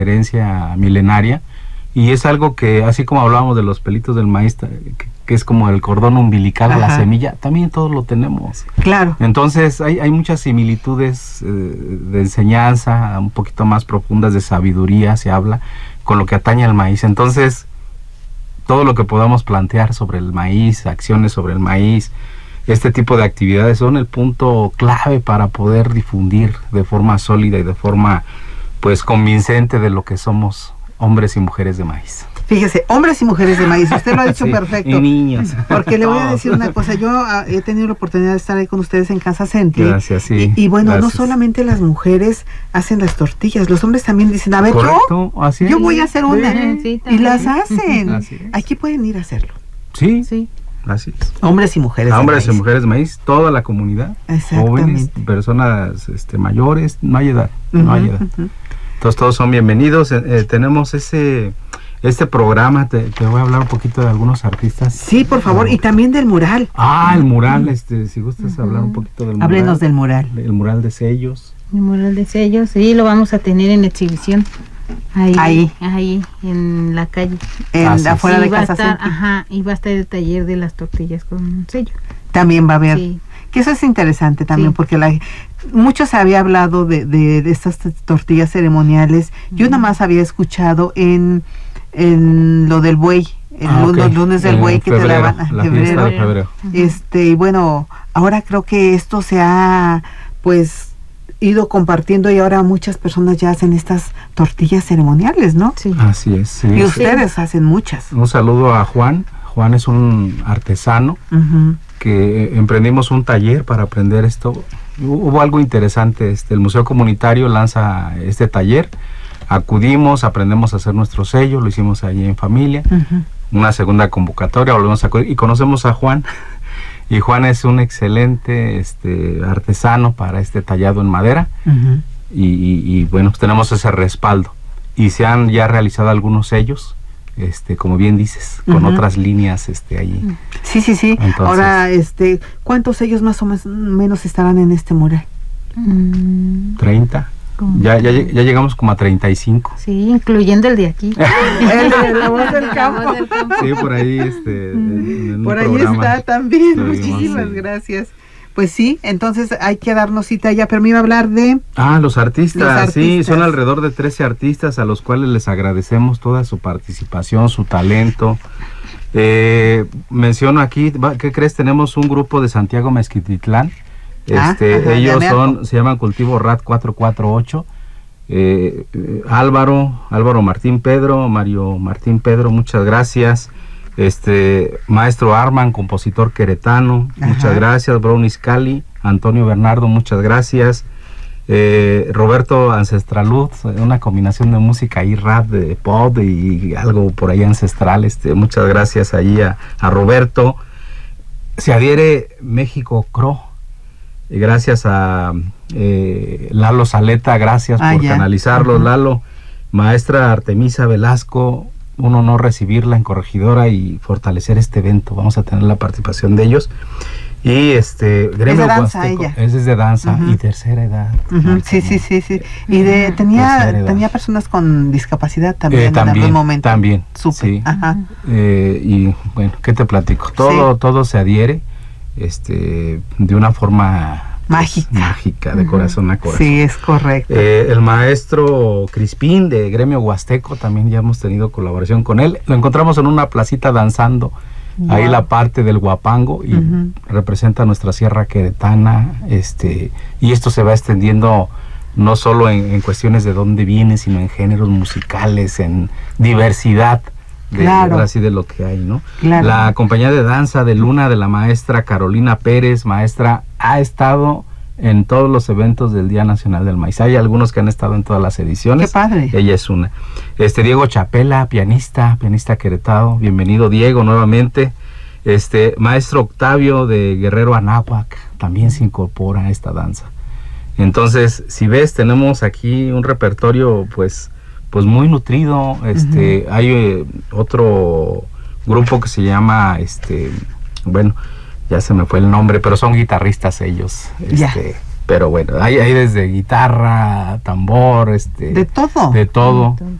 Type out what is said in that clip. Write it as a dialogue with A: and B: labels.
A: herencia milenaria, y es algo que, así como hablábamos de los pelitos del maíz, que es como el cordón umbilical a la semilla, también todos lo tenemos.
B: Claro.
A: Entonces hay muchas similitudes de enseñanza, un poquito más profundas de sabiduría, se habla, con lo que atañe al maíz. Entonces, todo lo que podamos plantear sobre el maíz, acciones sobre el maíz, este tipo de actividades son el punto clave para poder difundir de forma sólida y de forma, pues, convincente de lo que somos hombres y mujeres de maíz.
B: Fíjese, hombres y mujeres de maíz, usted lo ha dicho perfecto.
A: Y niños.
B: Porque le voy a decir una cosa, yo he tenido la oportunidad de estar ahí con ustedes en Kansas City.
A: Gracias, sí.
B: Y bueno,
A: gracias.
B: no solamente las mujeres hacen las tortillas, los hombres también dicen, a ver, yo voy a hacer una.
C: Sí,
B: y las hacen.
A: Así es.
B: Aquí pueden ir a hacerlo.
A: Sí,
C: Sí.
A: así es.
B: Hombres y mujeres
A: Hombres
B: de
A: y
B: maíz.
A: mujeres de maíz, toda la comunidad, jóvenes, personas mayores, no hay edad, no hay edad. Entonces todos son bienvenidos. Tenemos este programa, te voy a hablar un poquito de algunos artistas.
B: Sí, por favor, y también del mural.
A: El mural, si gustas hablar un poquito del mural.
B: Háblenos del mural.
A: El mural de sellos.
C: El mural de sellos, sí, lo vamos a tener en exhibición. Ahí, en la calle.
B: Afuera de
C: va a
B: Kansas
C: estar,
B: City.
C: y va a estar el taller de las tortillas con sello.
B: También va a haber.
C: Sí.
B: Que eso es interesante también,
C: Sí.
B: porque mucho se había hablado de estas tortillas ceremoniales. Yo nada más había escuchado en lo del buey, los lunes del buey que
A: febrero,
B: te daban
A: la fiesta de febrero.
B: Y bueno, ahora creo que esto se ha pues ido compartiendo y ahora muchas personas ya hacen estas tortillas ceremoniales, ¿no?
C: Sí.
A: Así es. Sí.
B: Y ustedes hacen muchas.
A: Un saludo a Juan. Juan es un artesano que emprendimos un taller para aprender esto. Hubo algo interesante, el Museo Comunitario lanza este taller, acudimos, aprendemos a hacer nuestro sello, lo hicimos allí en familia, una segunda convocatoria, volvemos a acudir y conocemos a Juan, y Juan es un excelente artesano para este tallado en madera, y bueno, pues tenemos ese respaldo, y se han ya realizado algunos sellos, como bien dices, con otras líneas ahí.
B: Sí. Entonces, ahora, ¿cuántos sellos más o menos estarán en este mural?
A: 30. Ya llegamos como a 35.
C: Sí, incluyendo el de aquí.
B: El de la voz del campo.
A: Sí, por ahí en
B: por
A: un
B: ahí
A: programa
B: está también.
A: estuvimos,
B: Muchísimas
A: sí.
B: gracias. Pues sí, entonces hay que darnos cita ya, pero me iba a hablar de...
A: Los artistas, sí, son alrededor de 13 artistas a los cuales les agradecemos toda su participación, su talento. Menciono aquí, ¿qué crees? Tenemos un grupo de Santiago Mezquititlán. Ellos se llaman Cultivo RAD 448. Álvaro Martín Pedro, Mario Martín Pedro, muchas gracias. Maestro Arman, compositor queretano, muchas gracias. Brownie Scali, Antonio Bernardo, muchas gracias. Roberto Ancestralud, una combinación de música y rap, de pop y algo por ahí ancestral, muchas gracias ahí a Roberto. Se adhiere México Cro, gracias a Lalo Saleta, gracias por canalizarlo. Lalo, maestra Artemisa Velasco, un honor recibirla en Corregidora y fortalecer este evento. Vamos a tener la participación de ellos. Y Gremio Huasteco, es de danza y tercera edad.
B: Sí. Y tenía personas con discapacidad también en algún momento.
A: También.
B: Súper.
A: Sí. Y bueno, ¿qué te platico? Todo se adhiere de una forma mágica, de corazón a corazón.
B: Sí, es correcto.
A: El maestro Crispín de Gremio Huasteco, también ya hemos tenido colaboración con él. Lo encontramos en una placita danzando. Ahí la parte del Huapango y representa nuestra sierra queretana, y esto se va extendiendo no solo en cuestiones de dónde viene, sino en géneros musicales, en diversidad de lo que hay, ¿no?
B: Claro.
A: La compañía de danza de Luna de la maestra Carolina Pérez, maestra, ha estado en todos los eventos del Día Nacional del Maíz. Hay algunos que han estado en todas las ediciones.
B: ¡Qué padre!
A: Ella es una. Diego Chapela, pianista queretado. Bienvenido, Diego, nuevamente. Maestro Octavio de Guerrero Anáhuac también se incorpora a esta danza. Entonces, si ves, tenemos aquí un repertorio, pues muy nutrido. Hay otro grupo que se llama, bueno, ya se me fue el nombre, pero son guitarristas ellos, Pero bueno, hay desde guitarra, tambor,
B: de todo.
A: De todo.